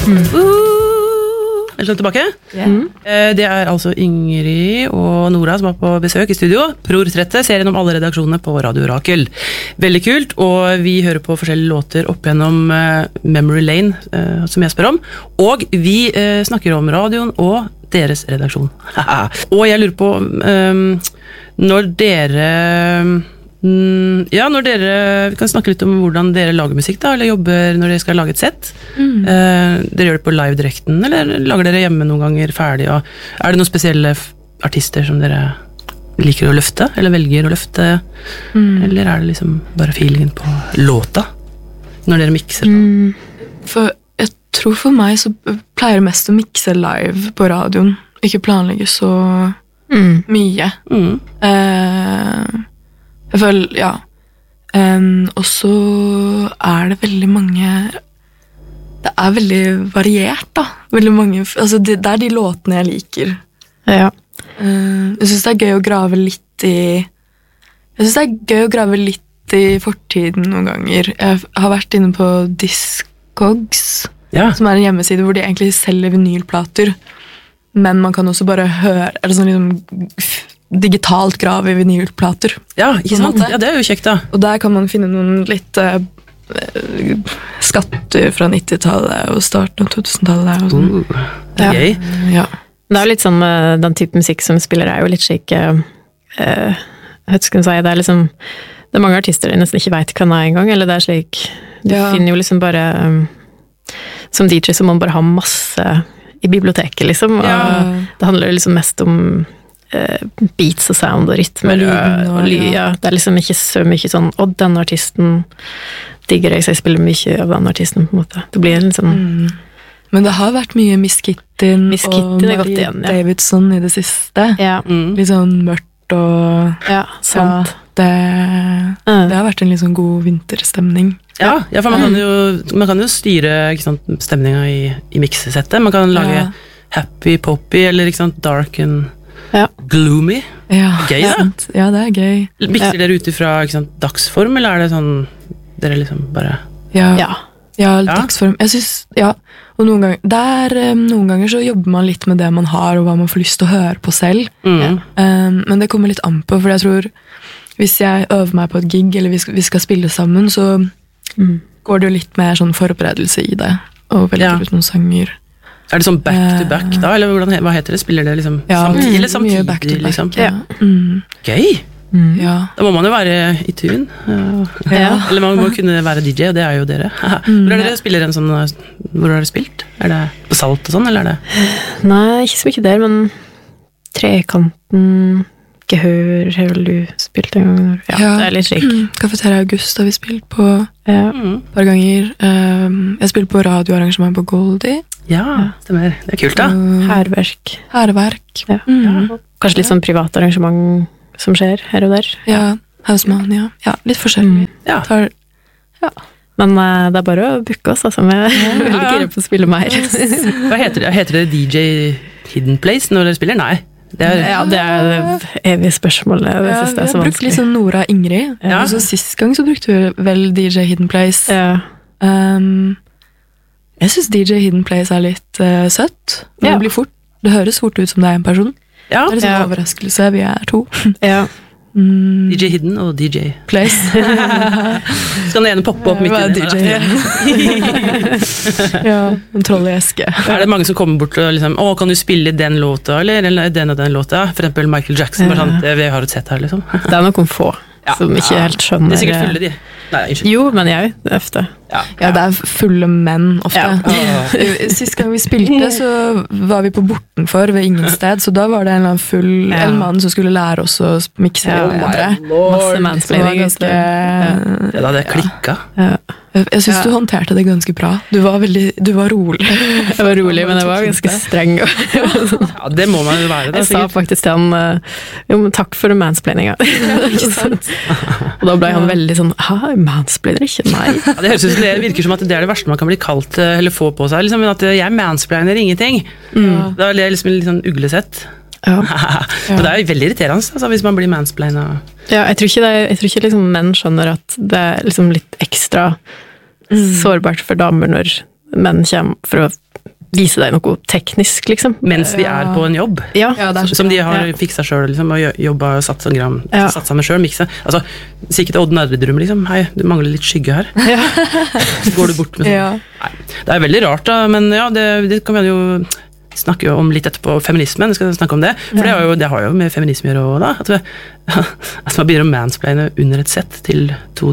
Velkommen tilbake. Det altså Ingrid og Nora som var på besøk i studio. Pror30, serien om alle redaksjonene på Radio Rakel. Veldig kult, og vi hører på forskjellige låter opp gjennom Memory Lane, som jeg spør om. Og vi snakker om radioen og deres redaksjon. Og jeg lurer på, når dere... vi kan snakke litt om hvordan dere lager musikk da, eller jobber når dere skal lage et sett. Dere gjør det på live-direkten, eller lager dere hjemme noen ganger ferdig? Og er det noen spesielle artister som dere liker å løfte, eller velger å løfte? Eller er det liksom bare feelingen på låta, når dere mikser? For jeg tror for meg så pleier det mest å mikse live på radioen, ikke planlegge så mye. Jeg føler, ja. Og så er det veldig mange... Det er veldig variert, da. Veldig mange... Altså, det er de låtene jeg liker. Ja. Jeg synes det er gøy å grave litt i... Jeg synes det er gøy å grave litt i fortiden noen ganger. Jeg har vært inne på Discogs, som er en hjemmeside hvor de egentlig selger vinylplater. Men man kan også bare høre... Eller sånn liksom... digitalt grav i vinylplater. Ja, ikke sant? Ja, det er jo kjekt da. Og der kan man finne noen litt skatter fra 90-tallet og starten av 2000-tallet. Og sånn. Det er gøy. Ja. Det er jo litt sånn med den type musikk som spiller er jo litt slik, høtsken sier, det er liksom, det er mange artister jeg nesten ikke vet hva den er engang, eller det er slik, du finner jo liksom bare, som DJ så må man bare ha masse i biblioteket liksom, og det handler liksom mest om beats og sound og rytmer og det er liksom ikke så mye sånn den artisten digger jeg, så jeg spiller mye av den artisten på en måte, det blir liksom men det har vært mye Miss Kittin og Marie Davidson i det siste litt sånn mørkt og sant det har vært en litt sånn god vinterstemning for man kan jo styre ikke sant, stemninga i miksesettet, man kan lage happy, poppy eller ikke sant, dark and gloomy. Gøy, da? Ja, det er gøy. Mikser dere ut ifra dagsform, eller er det sånn dere liksom bare... Ja, dagsform. Jeg synes, og noen ganger så jobber man litt med det man har, og hva man får lyst til å høre på selv. Men det kommer litt an på, for jeg tror, hvis jeg øver meg på et gig, eller vi skal spille sammen, så går det jo litt mer sånn forberedelse i det, og velger ut noen sanger. Er det sånn back-to-back da, eller hva heter det? Spiller det liksom samtidig, eller samtidig? Mye back-to-back, liksom? Gøy! Da må man jo være i tun. Eller man må kunne være DJ, og det er jo dere. Hvor er dere spiller en sånn, hvor har dere spilt? Er det på Salt og sånn, eller er det? Nei, ikke så mye der, men Trekanten, Gehør, har vel du spilt en gang? Ja, det er litt slik. Cafeteria August har vi spilt på et par ganger. Jeg spilte på radioarrangement på Goldie. Ja, stemmer. Det er kult da. Hærverk. Kanskje litt sånn privat arrangement som skjer her og der. Ja, Hausmann, ja. Litt forskjellig. Men det er bare å booke oss, altså. Vi er veldig gira på å spille mer. Hva heter det DJ Hidden Place når dere spiller? Nei. Det er det evige spørsmålet. Det synes det er så vanskelig. Jeg har brukt litt sånn Nora Ingrid. Og så sist gang så brukte vi vel DJ Hidden Place. Jeg synes DJ Hidden Place er litt søtt. Det blir fort. Det høres fort ut som det er en person. Det er litt sånn overraskelse. Vi er to. DJ Hidden og DJ Place. Skal den ene poppe opp midt i det? DJ en troll i eske. Er det mange som kommer bort og liksom, kan du spille den låta, eller den og den låta? For eksempel Michael Jackson, bare sånn, vi har et sett her, liksom. Det er noen få som ikke helt skjønner. Det er sikkert fulle de. Nei, jo, men jeg ofte. Ja, det er fulle menn ofte. Sist gang vi spilte, så var vi på Bortenfor ved ingen sted, så da var det en eller annen full en mann som skulle lære oss å mikse masse mansplaining. Det hadde klikka. Jeg synes du håndterte det ganske bra. Du var rolig. Jeg var rolig, men jeg var ganske streng. Det må man jo være. Jeg sa faktisk til han takk for mansplaininga. Og da ble han veldig sånn mansplainer ikke, nei. Det høres ut som det virker som at det er det verste man kan bli kalt eller få på seg, liksom, at jeg mansplainer ingenting. Da er det liksom litt sånn uglesett. Men det er jo veldig irriterende altså, hvis man blir mansplainet. Jeg tror ikke liksom, menn skjønner at det er liksom litt ekstra sårbart for damer når menn kommer for å vise deg noe teknisk, liksom. Mens vi er på en jobb. Ja, som de har fiksa selv, liksom, og jobba og satt sammen selv, mikse. Altså, si ikke til Odd Nerdrum, liksom, hei, du mangler litt skygge her. Så går du bort med sånn. Nei, det er veldig rart da, men ja, det kan man jo snakke om litt etterpå, feminismen, skal snakke om det, for det har jo med feminisme å gjøre da, at man begynner å mansplaine under et sett til to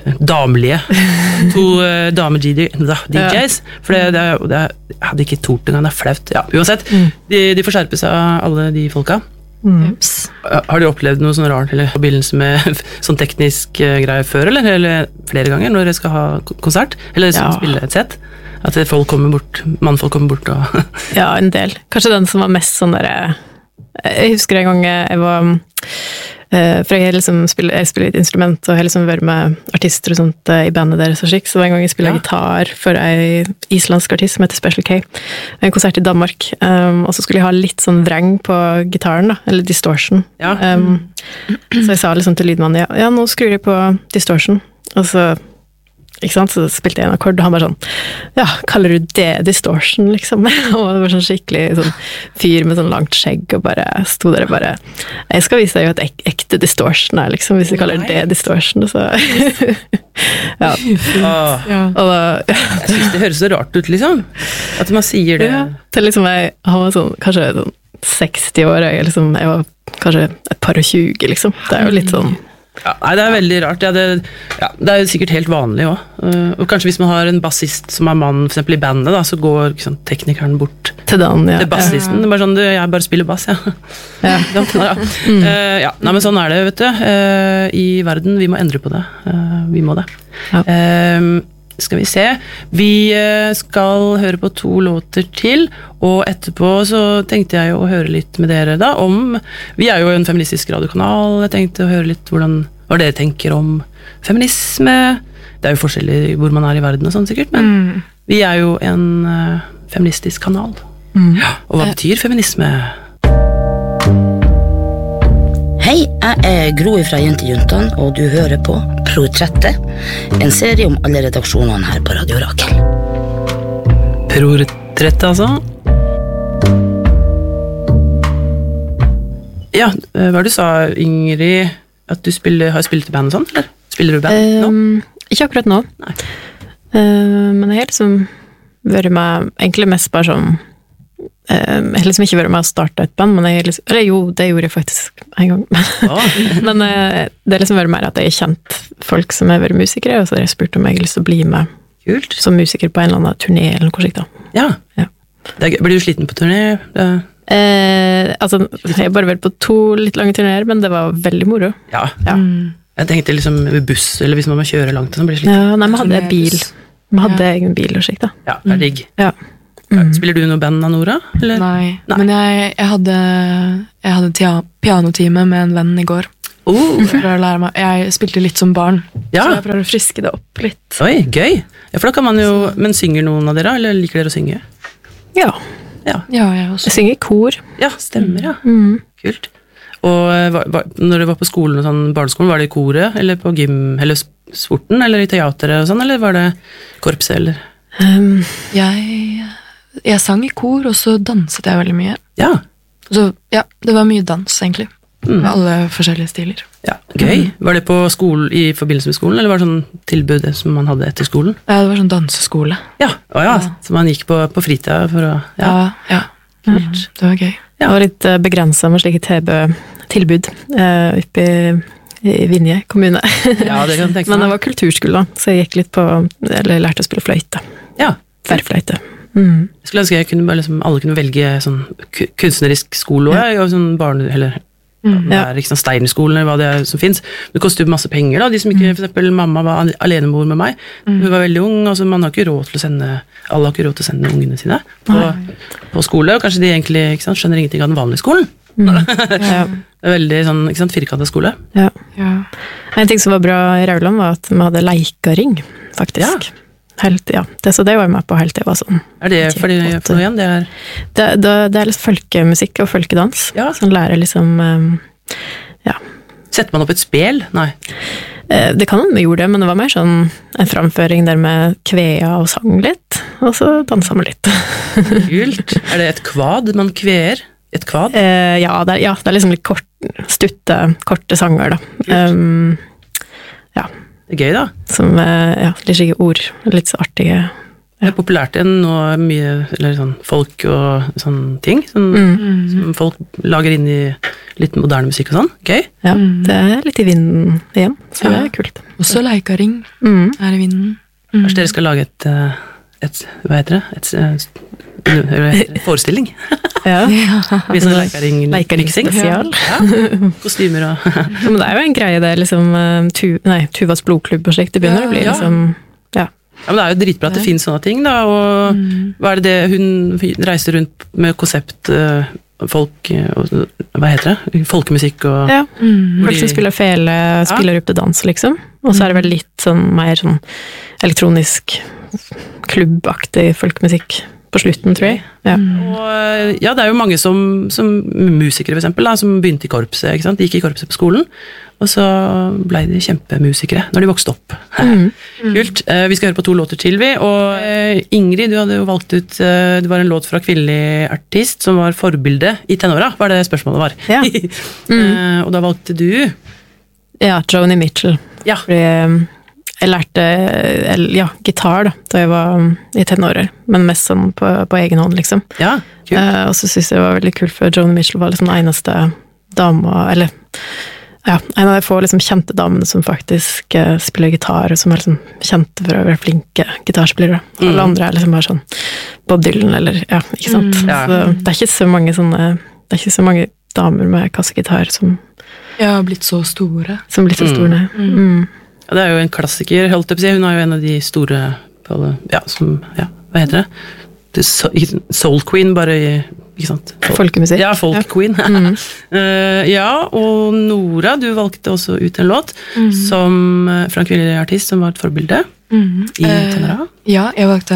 dame-DJs, for det hadde ikke tort engang, det er flaut. Ja, uansett, de får skjerpe seg av alle de folka. Har du opplevd noe sånn rart eller i forbindelse med sånn teknisk greie før, eller flere ganger når dere skal ha konsert, eller spille et sett? At mannfolk kommer bort og Ja, en del. Kanskje den som var mest sånn der. Jeg husker en gang jeg var for jeg liksom jeg spiller et instrument, og jeg har liksom vært med artister og sånt i bandet deres og slik, så en gang jeg spiller gitar for en islandsk artist som heter Special K, en konsert i Danmark, og så skulle jeg ha litt sånn vreng på gitaren da, eller distortion. Så jeg sa liksom til lydmannen, ja, nå skrur jeg på distortion, og så ikke sant, så spilte jeg en akkord, og han bare sånn, ja, kaller du det distortion, liksom? Og det var sånn skikkelig sånn fyr med sånn langt skjegg, og bare sto der og bare, jeg skal vise deg jo et ekte distortion her, liksom, hvis du kaller det distortion, så ja. Og da, jeg synes det høres så rart ut, liksom, at man sier det. Til liksom han var sånn, kanskje sånn 60 år, jeg var kanskje et par og 20, liksom, det er jo litt sånn. Ja, nei, det er veldig rart. Det er sikkert helt vanlig også. Og kanskje hvis man har en bassist som er mann, for eksempel i bandet, da, så går liksom, teknikeren bort til bassisten. Det er bare sånn, jeg bare spiller bass, nei, men sånn er det, vet du. I verden, vi må endre på det. Vi må det. Skal vi se. Vi skal høre på 2 låter til, og etterpå så tenkte jeg jo å høre litt med dere da om, vi er jo en feministisk radiokanal, jeg tenkte å høre litt hva dere tenker om feminisme. Det er jo forskjellig hvor man er i verden og sånn sikkert, men vi er jo en feministisk kanal. Og hva betyr feminisme? Hei, jeg er Gro fra Jentejuntan, og du hører på Pror30, en serie om alle redaksjonene her på Radio Rakel. Pror30, altså? Ja, hva du sa, Ingrid, at du har spilt i band og sånn, eller? Spiller du band nå? Ikke akkurat nå. Nei. Men jeg har liksom vært med, egentlig mest bare sånn, jeg har liksom ikke vært med å starte et band, men eller jo, det gjorde jeg faktisk en gang. Men det har liksom vært mer at jeg har kjent folk som har vært musikere, og så har jeg spurt om jeg har lyst til å bli med som musiker på en eller annen turné eller noe slikt da. Ja. Blir du sliten på turné? Altså, jeg har bare vært på 2 litt lange turnéer, men det var veldig moro. Ja. Jeg tenkte liksom med buss, eller hvis man må kjøre langt, så blir det sliten. Ja, nei, vi hadde bil. Vi hadde egen bil og slikt da. Ja, det er digg. Ja. Spiller du noe band, Nora? Eller? Nei, men jeg hadde pianotime med en venn i går. For å lære meg. Jeg spilte litt som barn, så jeg prøver å friske det opp litt. Oi, gøy! Ja, for da kan man jo, men synger noen av dere, eller liker dere å synge? Ja, jeg også. Jeg synger i kor. Ja, stemmer, ja. Kult. Og når du var på skolen, og sånn, barneskolen, var det i koret, eller på gym, eller sporten, eller i teateret og sånn, eller var det korpset, eller? Jeg sang i kor, og så danset jeg veldig mye. Ja. Så det var mye dans, egentlig. Med alle forskjellige stiler. Ja, gøy. Var det på skolen, i forbindelse med skolen, eller var det sånn tilbud som man hadde etter skolen? Ja, det var sånn danseskole. Ja, så man gikk på fritida for å... Ja. Kult. Det var gøy. Det var litt begrenset med slike tilbud oppe i Vinje kommune. Ja, det kan jeg tenke meg. Men det var kulturskole da, så jeg gikk litt på, eller lærte å spille fløyte. Ja. Tverrfløyte. Jeg skulle ønske alle kunne velge sånn kunstnerisk skole, og sånn eller ikke sånn Steinerskolen, eller hva det er som finnes. Det koster jo masse penger da, de som ikke, for eksempel mamma var alenemor med meg, hun var veldig ung, altså man har ikke råd til å sende, alle har ikke råd til å sende ungene sine på skole, og kanskje de egentlig skjønner ingenting av den vanlige skolen. Det er veldig sånn, firkantet skole. En ting som var bra i Rauland var at vi hadde leikaring, faktisk. Så det var jeg med på helt til jeg var sånn. Er det for noe igjen? Det er litt folkemusikk og folkedans, som lærer liksom, Setter man opp et spel? Nei. Det kan hende vi gjorde det, men det var mer sånn en framføring der med kvea og sang litt, og så dansa vi litt. Kult. Er det et kvad man kveer? Et kvad? Ja, det er liksom litt korte sanger, da. Ja. Det er gøy, da. Som, litt skikkelige ord, litt så artige. Det er populært igjen nå, mye eller sånn folk og sånne ting, som folk lager inn i litt moderne musikk og sånn. Gøy. Ja, det er litt i vinden igjen, så det er kult. Også leikaring er i vinden. Kanskje dere skal lage et hva heter det? Et forestilling. Ja. Vi sånn leikaring-miksing. Spesial. Ja. Kostymer og... Men det er jo en greie det, liksom, Tuvas blodklubb og slikt, det begynner å bli liksom... Ja, men det er jo dritbra at det finnes sånne ting, da, og hva er det hun reiser rundt med konsept folk, hva heter det? Folkemusikk og... Ja, folk som spiller fele, spiller opp til dans, liksom. Og så er det vel litt sånn, mer sånn elektronisk, klubbaktig folkemusikk på slutten, tror jeg. Ja. Og ja, det er jo mange som musikere, for eksempel, da, som begynte i korpset, ikke sant? De gikk i korpset på skolen, og så ble de kjempemusikere når de vokste opp. Kult. Vi skal høre på 2 låter til, vi. Og Ingrid, du hadde jo valgt ut, det var en låt fra kvinnelig artist som var forbilde i tenåra, var det spørsmålet var. Ja. Og da valgte du... Ja, Joni Mitchell. Ja. Fordi jeg lærte gitar da jeg var i tenårer, men mest sånn på egen hånd, liksom. Ja, kult. Og så synes jeg det var veldig kult, for Joni Mitchell var liksom eneste dame, eller en av de få liksom kjente damene som faktisk spiller gitar, og som er liksom kjente for å være flinke gitarspillere. Alle andre er liksom bare sånn Bob Dylan, eller ikke sant? Ja. Så det er ikke så mange sånne, det er ikke så mange damer med kassegitar som blitt så store. Som blitt så store, Ja, det er jo en klassiker, holdt jeg på å si. Hun er jo en av de store, hva heter det? Soul Queen, bare i, ikke sant? Folkemusikk. Ja, folk queen. Ja, og Nora, du valgte også ut en låt som, fra en kvinnelig artist som var et forbilde i tenåra. Ja, jeg valgte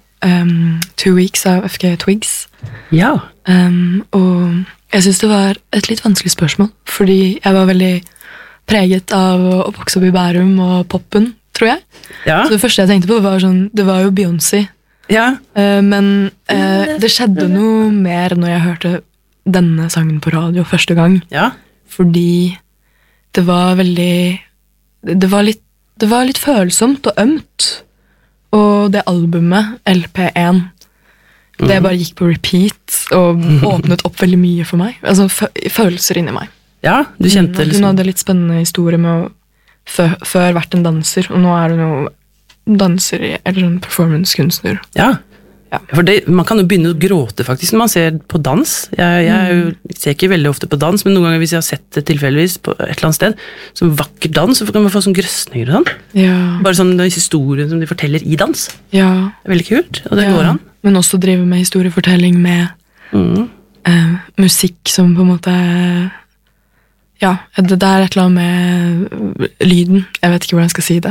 2 Weeks av FK Twigs. Ja. Og jeg synes det var et litt vanskelig spørsmål, fordi jeg var veldig preget av å vokse opp i Bærum og poppen, tror jeg. Ja. Så det første jeg tenkte på var sånn, det var jo Beyoncé. Ja. Men det skjedde noe mer når jeg hørte denne sangen på radio første gang. Ja. Fordi det var veldig, det var litt følsomt og ømt. Og det albumet, LP1, det bare gikk på repeat og åpnet opp veldig mye for meg. Altså følelser inni meg. Ja, du kjente liksom... Hun hadde litt spennende historie med å før vært en danser, og nå er hun jo danser, eller sånn performance-kunstner. Ja, for man kan jo begynne å gråte faktisk når man ser på dans. Jeg ser ikke veldig ofte på dans, men noen ganger hvis jeg har sett det tilfeldigvis på et eller annet sted, som vakker dans, så kan man få sånn grøsninger og sånn. Ja. Bare sånn historien som de forteller i dans. Ja. Det er veldig kult, og det går an. Men også drive med historiefortelling med musikk som på en måte... Ja, det er et eller annet med lyden. Jeg vet ikke hvordan jeg skal si det.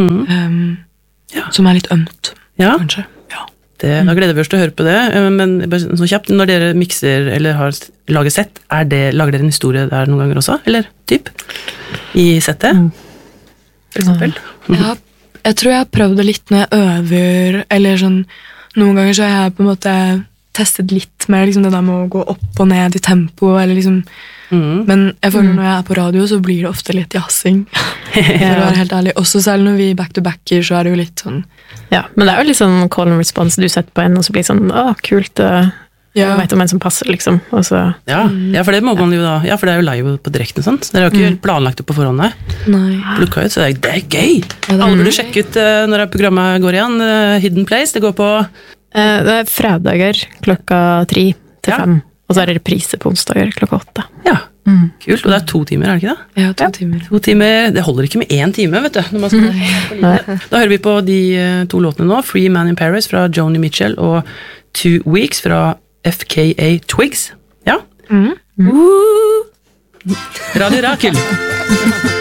Som er litt ømt, kanskje. Ja. Da gleder vi oss til å høre på det, men bare så kjapt, når dere mikser eller har laget sett, lager dere en historie der noen ganger også, eller typ? I settet? For eksempel? Ja, jeg tror jeg har prøvd det litt når jeg øver, eller sånn, noen ganger så har jeg på en måte testet litt mer liksom det der med å gå opp og ned i tempo, eller liksom men jeg føler når jeg er på radio så blir det ofte litt jassing for å være helt ærlig, også selv når vi back-to-backer så er det jo litt sånn men det er jo litt sånn call and response, du setter på en og så blir det sånn, kult jeg vet om en som passer liksom og så, ja, for det må man jo da for det er jo live på direkten og sånt, dere har jo ikke planlagt det på forhånd plukket ut, så det er gøy alle burde sjekke ut når programmet går igjen Hidden Place, det går på det er fredager 3 til 5 og så er det reprise på onsdager 8. Ja, kult. Og det er 2 timer, er det ikke det? Ja, 2 timer. 2 timer, det holder ikke med 1 time, vet du. Når man skal Da hører vi på de 2 låtene nå. Free Man in Paris fra Joni Mitchell og 2 Weeks fra FKA Twigs. Ja. Radio Rakel.